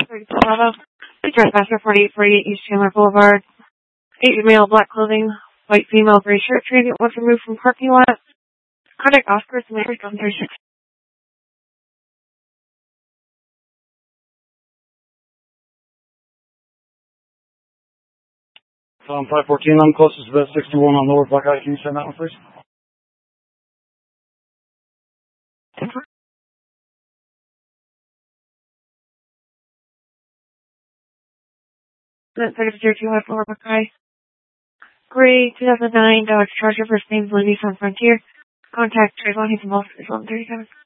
Colorado. Address Master 4848 East Chandler Boulevard. 8 male, black clothing, white female, gray shirt. Transient was removed from parking lot. Contact Oscar to Mary 36. Tom 514, I'm closest to that 61 on Lower Buckeye. Can you send that one, please? Secretary 2 West Lower Buckeye. Gray 2009 Dodge Charger. First name Libby from Frontier. Contact Trayvon. He's in Boston 37.